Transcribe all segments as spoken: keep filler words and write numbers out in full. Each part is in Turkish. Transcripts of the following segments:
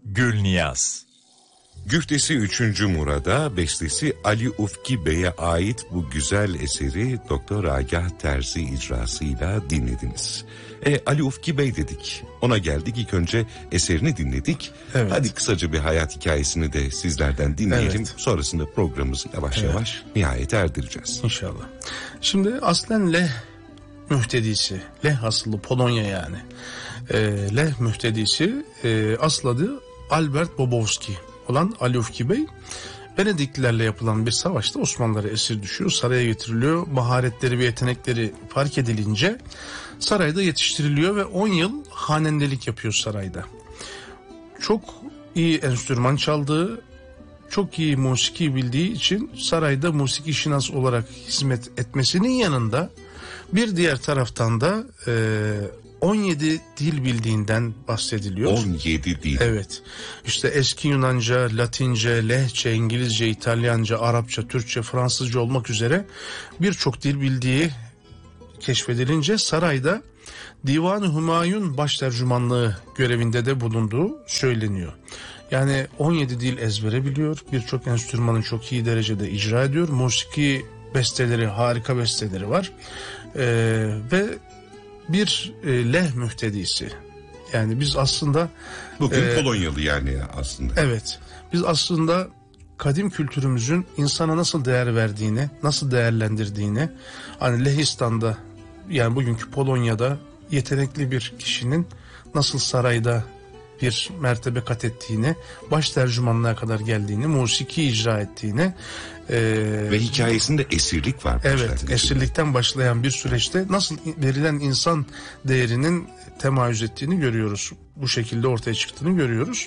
Gülniyaz. Güftesi üçüncü Murad'a, bestesi Ali Ufki Bey'e ait bu güzel eseri Doktor Agah Terzi icrasıyla dinlediniz. E, Ali Ufki Bey dedik, ona geldik, ilk önce eserini dinledik. Evet. Hadi kısaca bir hayat hikayesini de sizlerden dinleyelim. Evet. Sonrasında programımızı yavaş evet. yavaş nihayete erdireceğiz. İnşallah. Şimdi aslen Leh mühtedisi, Leh asıllı Polonya yani. E, Leh mühtedisi e, asıl adı Albert Bobowski olan Ali Ufki Bey, Venediklilerle yapılan bir savaşta Osmanlılara esir düşüyor, saraya getiriliyor. Maharetleri ve yetenekleri fark edilince sarayda yetiştiriliyor ve on yıl hanendelik yapıyor sarayda. Çok iyi enstrüman çaldığı, çok iyi musiki bildiği için sarayda musiki şinas olarak hizmet etmesinin yanında bir diğer taraftan da e, on yedi dil bildiğinden bahsediliyor. on yedi dil. Evet. İşte eski Yunanca, Latince, Lehçe, İngilizce, İtalyanca, Arapça, Türkçe, Fransızca olmak üzere birçok dil bildiği keşfedilince sarayda Divan-ı Hümayun baştercümanlığı görevinde de bulunduğu söyleniyor. Yani on yedi dil ezbere biliyor. Birçok enstrümanı çok iyi derecede icra ediyor. Musiki besteleri, harika besteleri var. Ee, ve bir e, Leh mühtedisi. Yani biz aslında bugün e, Polonyalı yani aslında. Evet. Biz aslında kadim kültürümüzün insana nasıl değer verdiğini, nasıl değerlendirdiğini, hani Lehistan'da, yani bugünkü Polonya'da yetenekli bir kişinin nasıl sarayda bir mertebe kat ettiğini, baş tercümanlığa kadar geldiğini, musiki icra ettiğini e, ve hikayesinde esirlik var. Evet, esirlikten başlayan bir süreçte nasıl verilen insan değerinin temayüz ettiğini görüyoruz. Bu şekilde ortaya çıktığını görüyoruz.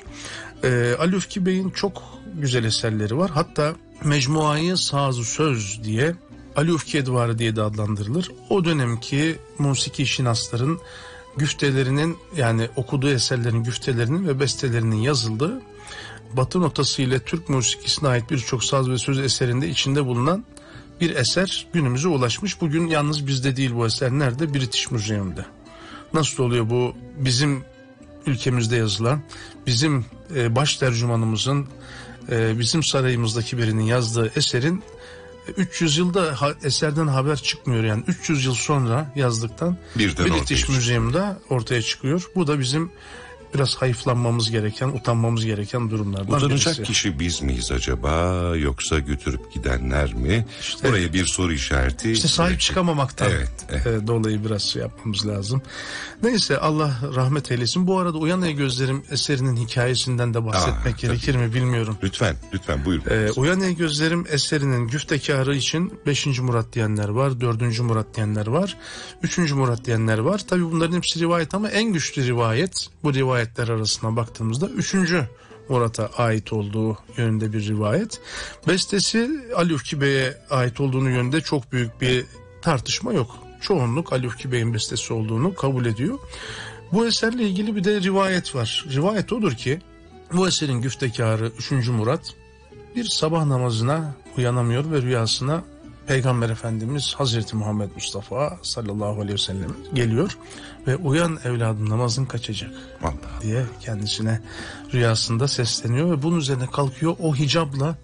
E, Ali Ufki Bey'in çok güzel eserleri var. Hatta Mecmuayı Saz-ı Söz diye, Ali Ufki Edvarı diye de adlandırılır. O dönemki musiki şinasların güftelerinin, yani okuduğu eserlerin güftelerinin ve bestelerinin yazıldığı, Batı notası ile Türk musikisine ait birçok saz ve söz eserinde içinde bulunan bir eser günümüze ulaşmış. Bugün yalnız bizde değil bu eser. Nerede? British Museum'da. Nasıl oluyor bu? Bizim ülkemizde yazılan, bizim e, baş tercümanımızın, e, bizim sarayımızdaki birinin yazdığı eserin üç yüz yılda ha, eserden haber çıkmıyor, yani üç yüz yıl sonra yazdıktan birden British Museum'da ortaya çıkıyor. Bu da bizim biraz hayıflanmamız gereken, utanmamız gereken durumlardan Utanacak birisi. kişi biz miyiz acaba, yoksa götürüp gidenler mi? İşte, oraya bir soru işareti. İşte sahip çıkamamaktan evet, evet. dolayı biraz şey yapmamız lazım. Neyse, Allah rahmet eylesin. Bu arada Uyan Ey Gözlerim eserinin hikayesinden de bahsetmek Aa, gerekir mi bilmiyorum. Lütfen, lütfen buyurun. Ee, Uyan Ey Gözlerim eserinin güftekarı için beşinci Murat diyenler var, dördüncü Murat diyenler var, üçüncü Murat diyenler var. Tabii bunların hepsi rivayet ama en güçlü rivayet, bu rivayetler arasına baktığımızda üçüncü Murat'a ait olduğu yönünde bir rivayet. Bestesi Ali Ufki Bey'e ait olduğunu yönünde çok büyük bir tartışma yok. Çoğunluk Ali Ufki Bey'in bestesi olduğunu kabul ediyor. Bu eserle ilgili bir de rivayet var. Rivayet odur ki bu eserin güftekarı üçüncü Murat bir sabah namazına uyanamıyor ve rüyasına Peygamber Efendimiz Hazreti Muhammed Mustafa sallallahu aleyhi ve sellem geliyor ve uyan evladım, namazın kaçacak Allah diye kendisine rüyasında sesleniyor ve bunun üzerine kalkıyor, o hicapla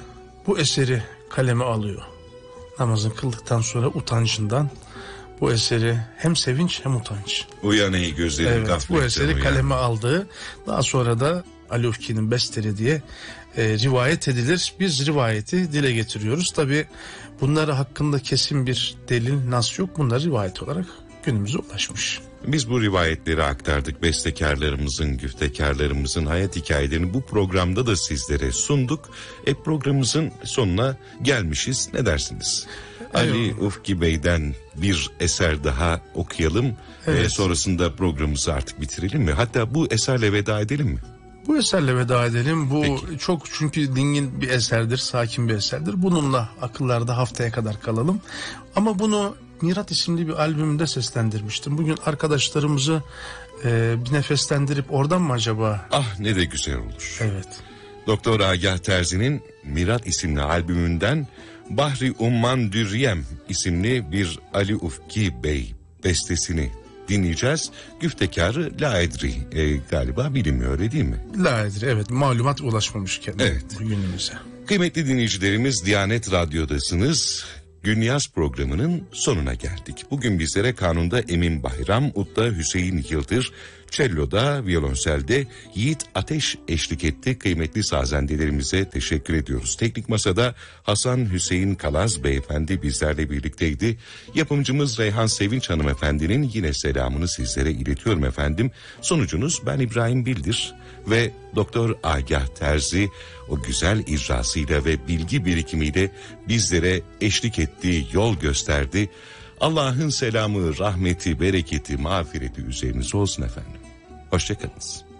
bu eseri kaleme alıyor. Namazın kıldıktan sonra utancından bu eseri, hem sevinç hem utanç. Uyan ey gözlerim, evet, gafletten bu eseri uyan. kaleme aldığı, daha sonra da Ali Ufki'nin besteri diye e, rivayet edilir. Biz rivayeti dile getiriyoruz. Tabi bunlara hakkında kesin bir delil, nas yok. Bunlar rivayet olarak günümüze ulaşmış. Biz bu rivayetleri aktardık. Bestekarlarımızın, güftekarlarımızın hayat hikayelerini bu programda da sizlere sunduk. E programımızın sonuna gelmişiz. Ne dersiniz? Evet. Ali Ufki Bey'den bir eser daha okuyalım. Evet. E, sonrasında programımızı artık bitirelim mi? Hatta bu eserle veda edelim mi? Bu eserle veda edelim. Bu Peki. Çok çünkü dingin bir eserdir, sakin bir eserdir. Bununla akıllarda haftaya kadar kalalım. Ama bunu Mirat isimli bir albümünde seslendirmiştim. Bugün arkadaşlarımızı e, bir nefeslendirip oradan mı acaba? Ah, ne de güzel olur. Evet. Doktor Agah Terzi'nin Mirat isimli albümünden Bahri Umman Dürriyem isimli bir Ali Ufki Bey bestesini dinleyeceğiz. Güftekarı La Edri e, galiba bilinmiyor, öyle değil mi? La Edri, evet, malumat ulaşmamış kendine Evet. günümüze. Kıymetli dinleyicilerimiz, Diyanet Radyo'dasınız. Günyas programının sonuna geldik. Bugün bizlere kanunda Emin Bayram, udda Hüseyin Yıldır, cello'da, violonselde Yiğit Ateş eşlik etti. Kıymetli sazendelerimize teşekkür ediyoruz. Teknik masada Hasan Hüseyin Kalaz beyefendi bizlerle birlikteydi. Yapımcımız Reyhan Sevinç hanımefendinin yine selamını sizlere iletiyorum efendim. Sonucunuz ben İbrahim Bildir ve Doktor Agah Terzi o güzel icrasıyla ve bilgi birikimiyle bizlere eşlik etti, yol gösterdi. Allah'ın selamı, rahmeti, bereketi, mağfireti üzerinize olsun efendim. Hoşçakalınız.